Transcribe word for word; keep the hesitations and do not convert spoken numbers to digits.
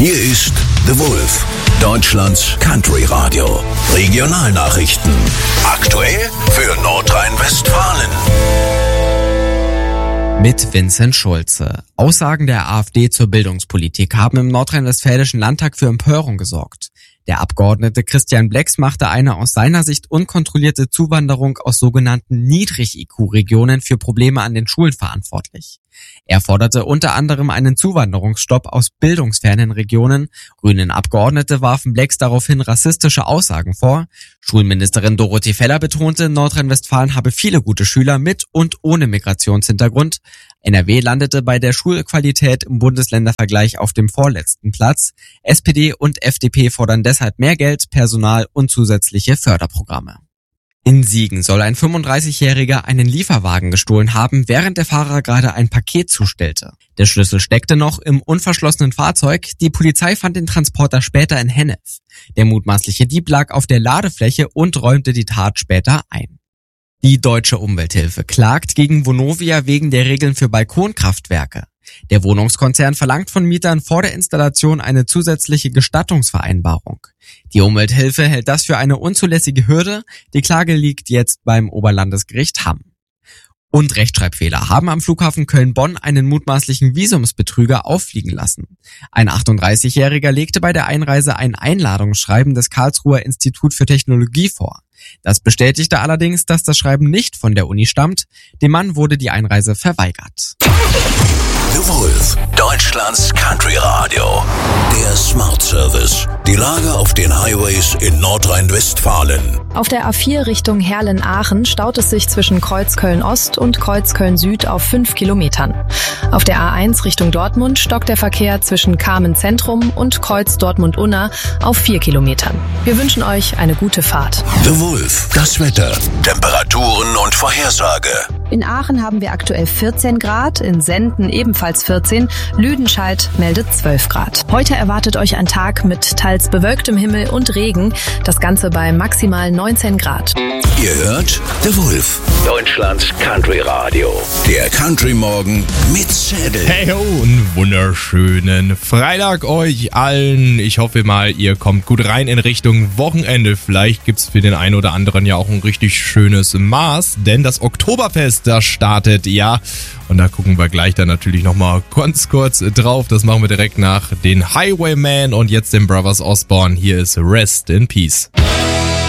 Hier ist The Wolf, Deutschlands Country Radio. Regionalnachrichten. Aktuell für Nordrhein-Westfalen. Mit Vincent Schulze. Aussagen der AfD zur Bildungspolitik haben im nordrhein-westfälischen Landtag für Empörung gesorgt. Der Abgeordnete Christian Blex machte eine aus seiner Sicht unkontrollierte Zuwanderung aus sogenannten Niedrig-I Q-Regionen für Probleme an den Schulen verantwortlich. Er forderte unter anderem einen Zuwanderungsstopp aus bildungsfernen Regionen. Grünen Abgeordnete warfen Blex daraufhin rassistische Aussagen vor. Schulministerin Dorothee Feller betonte, Nordrhein-Westfalen habe viele gute Schüler mit und ohne Migrationshintergrund. N R W landete bei der Schulqualität im Bundesländervergleich auf dem vorletzten Platz. S P D und F D P fordern deshalb mehr Geld, Personal und zusätzliche Förderprogramme. In Siegen soll ein fünfunddreißigjähriger einen Lieferwagen gestohlen haben, während der Fahrer gerade ein Paket zustellte. Der Schlüssel steckte noch im unverschlossenen Fahrzeug. Die Polizei fand den Transporter später in Hennef. Der mutmaßliche Dieb lag auf der Ladefläche und räumte die Tat später ein. Die Deutsche Umwelthilfe klagt gegen Vonovia wegen der Regeln für Balkonkraftwerke. Der Wohnungskonzern verlangt von Mietern vor der Installation eine zusätzliche Gestattungsvereinbarung. Die Umwelthilfe hält das für eine unzulässige Hürde. Die Klage liegt jetzt beim Oberlandesgericht Hamm. Und Rechtschreibfehler haben am Flughafen Köln-Bonn einen mutmaßlichen Visumsbetrüger auffliegen lassen. Ein achtunddreißigjähriger legte bei der Einreise ein Einladungsschreiben des Karlsruher Institut für Technologie vor. Das bestätigte allerdings, dass das Schreiben nicht von der Uni stammt. Dem Mann wurde die Einreise verweigert. The Wolf, Deutschlands Country Radio. Der Smart Service. Die Lage auf den Highways in Nordrhein-Westfalen. Auf der A vier Richtung Herrlen-Aachen staut es sich zwischen Kreuzköln-Ost und Kreuzköln-Süd auf fünf Kilometern. Auf der A eins Richtung Dortmund stockt der Verkehr zwischen Kamen-Zentrum und Kreuz Dortmund-Unna auf vier Kilometern. Wir wünschen euch eine gute Fahrt. The Wolf, das Wetter, Temperaturen und Vorhersage. In Aachen haben wir aktuell vierzehn Grad, in Senden ebenfalls vierzehn, Lüdenscheid meldet zwölf Grad. Heute erwartet euch ein Tag mit teils bewölktem Himmel und Regen, das Ganze bei maximal neunzehn Grad. Ihr hört The Wolf, Deutschlands Country Radio. Der Country Morgen mit Zedel. Hey ho, einen wunderschönen Freitag euch allen. Ich hoffe mal, ihr kommt gut rein in Richtung Wochenende. Vielleicht gibt's für den einen oder anderen ja auch ein richtig schönes Maß, denn das Oktoberfest, das startet, ja. Und da gucken wir gleich dann natürlich nochmal ganz kurz drauf. Das machen wir direkt nach den Highwaymen und jetzt den Brothers Osborne. Hier ist Rest in Peace.